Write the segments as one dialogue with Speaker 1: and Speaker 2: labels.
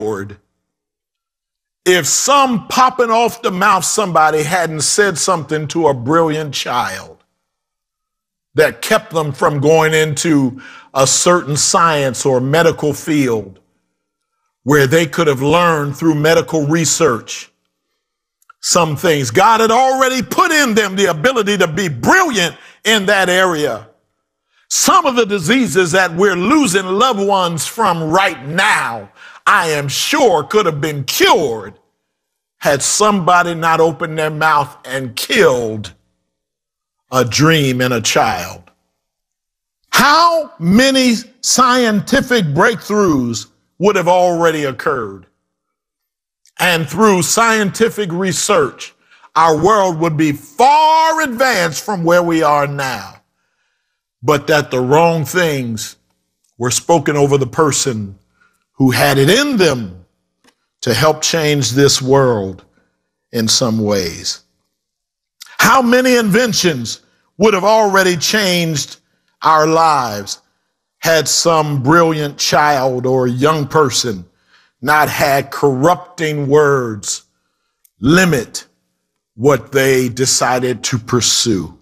Speaker 1: if some popping off the mouth somebody hadn't said something to a brilliant child that kept them from going into a certain science or medical field where they could have learned through medical research some things. God had already put in them the ability to be brilliant in that area. Some of the diseases that we're losing loved ones from right now, I am sure could have been cured had somebody not opened their mouth and killed a dream in a child. How many scientific breakthroughs would have already occurred? And through scientific research, our world would be far advanced from where we are now. But that the wrong things were spoken over the person who had it in them to help change this world in some ways. How many inventions would have already changed our lives had some brilliant child or young person not had corrupting words limit what they decided to pursue?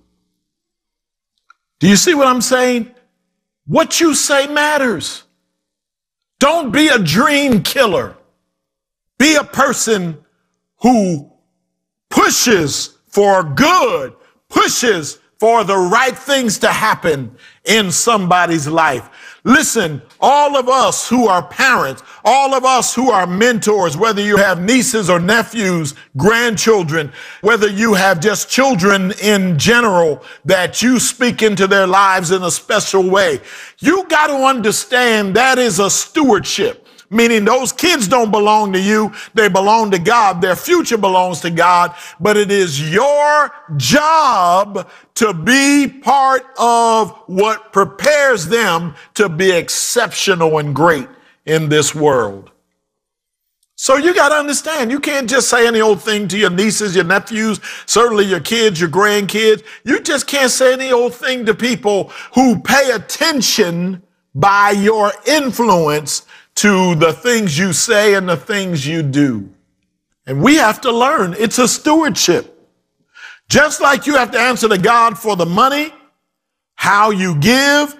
Speaker 1: Do you see what I'm saying? What you say matters. Don't be a dream killer. Be a person who pushes for good, pushes for the right things to happen in somebody's life. Listen, all of us who are parents, all of us who are mentors, whether you have nieces or nephews, grandchildren, whether you have just children in general that you speak into their lives in a special way, you got to understand that is a stewardship. Meaning those kids don't belong to you. They belong to God. Their future belongs to God. But it is your job to be part of what prepares them to be exceptional and great in this world. So you got to understand, you can't just say any old thing to your nieces, your nephews, certainly your kids, your grandkids. You just can't say any old thing to people who pay attention by your influence to the things you say and the things you do. And we have to learn. It's a stewardship. Just like you have to answer to God for the money, how you give,